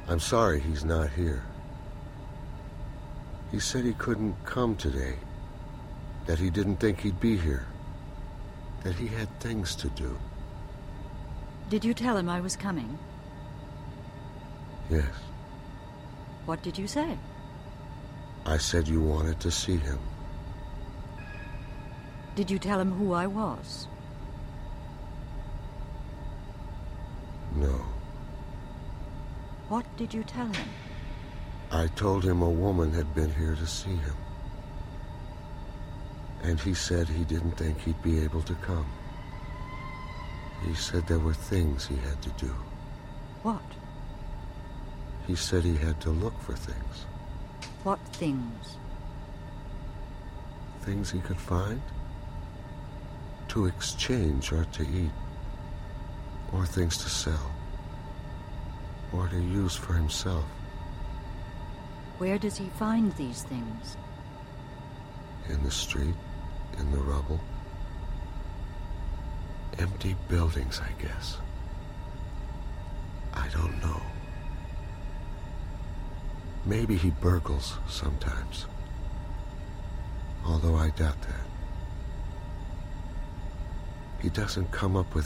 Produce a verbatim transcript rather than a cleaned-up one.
I'm sorry he's not here. He said he couldn't come today, that he didn't think he'd be here, that he had things to do. Did you tell him I was coming? Yes. What did you say? I said you wanted to see him. Did you tell him who I was? No. What did you tell him? I told him a woman had been here to see him. And he said he didn't think he'd be able to come. He said there were things he had to do. What? He said he had to look for things. What things? Things he could find? To exchange or to eat. Or things to sell. Or to use for himself. Where does he find these things? In the street, in the rubble. Empty buildings, I guess. I don't know. Maybe he burgles sometimes. Although I doubt that. He doesn't come up with